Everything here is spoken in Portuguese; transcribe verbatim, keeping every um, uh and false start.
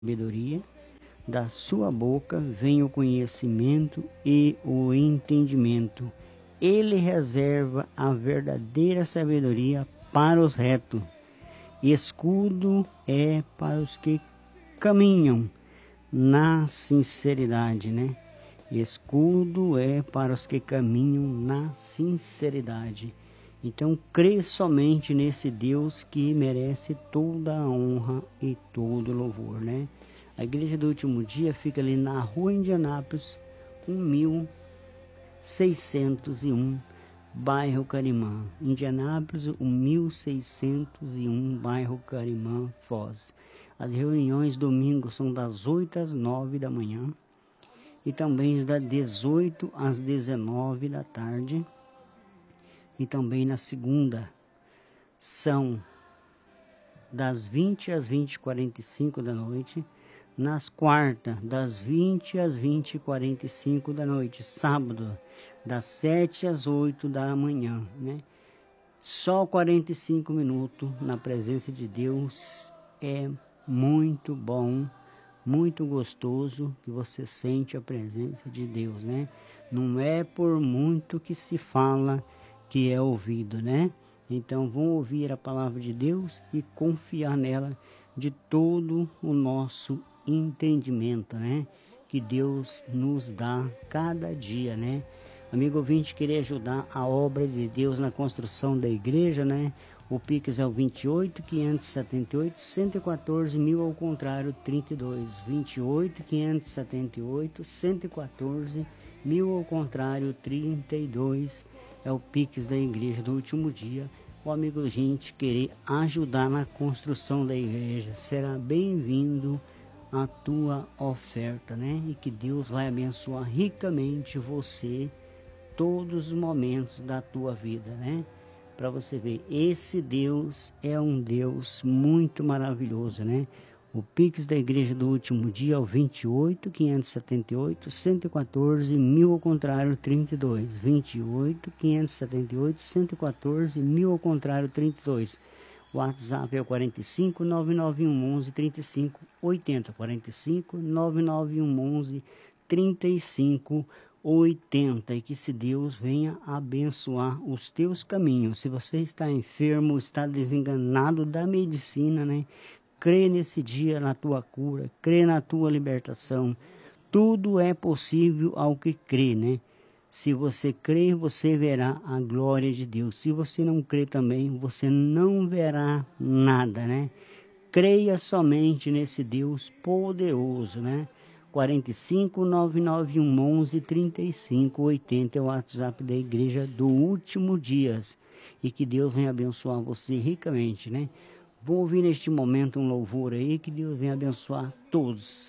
sabedoria, da sua boca vem o conhecimento e o entendimento. Ele reserva a verdadeira sabedoria para os retos. Escudo é para os que caminham na sinceridade, né? Escudo é para os que caminham na sinceridade. Então, crê somente nesse Deus que merece toda a honra e todo o louvor, né? A Igreja do Último Dia fica ali na Rua Indianápolis, mil seiscentos e um, bairro Carimã. Indianápolis, mil seiscentos e um, bairro Carimã, Foz. As reuniões domingo são das oito às nove da manhã e também das dezoito às dezenove da tarde. E também na segunda são das vinte às vinte e quarenta e cinco da noite. Nas quartas, das vinte às vinte e quarenta e cinco da noite. Sábado, das sete às oito da manhã, né? Só quarenta e cinco minutos na presença de Deus é muito bom, muito gostoso, que você sente a presença de Deus, né? Não é por muito que se fala que é ouvido, né? Então, vamos ouvir a palavra de Deus e confiar nela de todo o nosso entendimento, né? Que Deus nos dá cada dia, né? Amigo ouvinte, querer ajudar a obra de Deus na construção da igreja, né? O Pix é o vinte e oito, quinhentos e setenta e oito, cento e quatorze, mil ao contrário, trinta e dois. vinte e oito, quinhentos e setenta e oito, cento e quatorze, mil ao contrário, trinta e dois. É o Pix da Igreja do Último Dia. O amigo gente querer ajudar na construção da igreja, será bem-vindo a tua oferta, né? E que Deus vai abençoar ricamente você todos os momentos da tua vida, né? Para você ver, esse Deus é um Deus muito maravilhoso, né? O Pix da Igreja do Último Dia é o vinte e oito, quinhentos e setenta e oito, cento e quatorze, mil ao contrário, trinta e dois. vinte e oito, quinhentos e setenta e oito, cento e quatorze, mil ao contrário, trinta e dois. O WhatsApp é o quarenta e cinco, nove nove um, onze, trinta e cinco, oitenta. quarenta e cinco, nove nove um, onze, trinta e cinco, oitenta. E que se Deus venha abençoar os teus caminhos. Se você está enfermo, está desenganado da medicina, né? Crê nesse dia na tua cura, crê na tua libertação. Tudo é possível ao que crê, né? Se você crê, você verá a glória de Deus. Se você não crê também, você não verá nada, né? Creia somente nesse Deus poderoso, né? quarenta e cinco, nove nove um, onze, trinta e cinco, oitenta é o WhatsApp da Igreja do Último Dias. E que Deus venha abençoar você ricamente, né? Vou ouvir neste momento um louvor aí, que Deus venha abençoar todos.